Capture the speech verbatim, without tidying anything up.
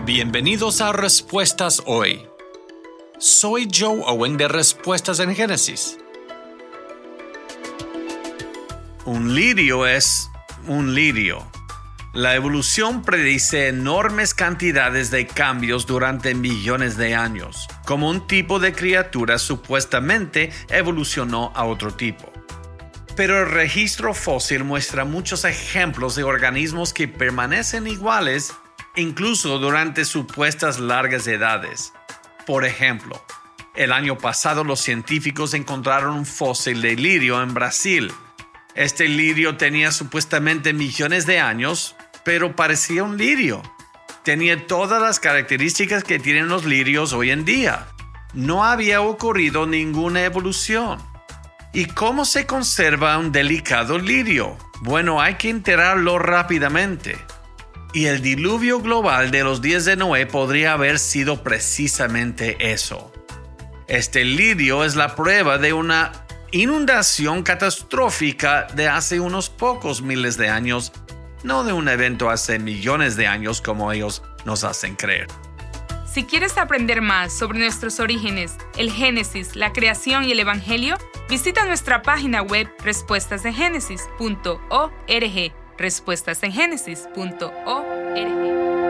Bienvenidos a Respuestas Hoy. Soy Joe Owen de Respuestas en Génesis. Un lirio es un lirio. La evolución predice enormes cantidades de cambios durante millones de años, como un tipo de criatura supuestamente evolucionó a otro tipo. Pero el registro fósil muestra muchos ejemplos de organismos que permanecen iguales incluso durante supuestas largas edades. Por ejemplo, el año pasado los científicos encontraron un fósil de lirio en Brasil. Este lirio tenía supuestamente millones de años, pero parecía un lirio. Tenía todas las características que tienen los lirios hoy en día. No había ocurrido ninguna evolución. ¿Y cómo se conserva un delicado lirio? Bueno, hay que enterrarlo rápidamente. Y el diluvio global de los días de Noé podría haber sido precisamente eso. Este lirio es la prueba de una inundación catastrófica de hace unos pocos miles de años, no de un evento hace millones de años como ellos nos hacen creer. Si quieres aprender más sobre nuestros orígenes, el Génesis, la creación y el Evangelio, visita nuestra página web respuestas en génesis punto org. respuestas en génesis punto org.